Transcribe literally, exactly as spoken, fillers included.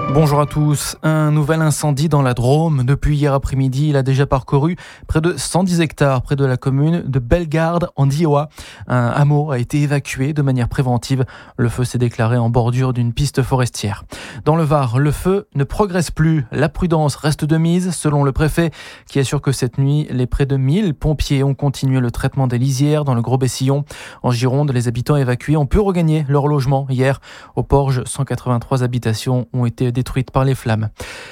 Bonjour à tous. Un nouvel incendie dans la Drôme. Depuis hier après-midi, il a déjà parcouru près de cent dix hectares près de la commune de Bellegarde en Diois. Un hameau a été évacué de manière préventive. Le feu s'est déclaré en bordure d'une piste forestière. Dans le Var, le feu ne progresse plus. La prudence reste de mise, selon le préfet, qui assure que cette nuit, les près de mille pompiers ont continué le traitement des lisières dans le Gros-Bessillon. En Gironde, les habitants évacués ont pu regagner leur logement hier. Au Porge, cent quatre-vingt-trois habitations ont été détruites par les flammes.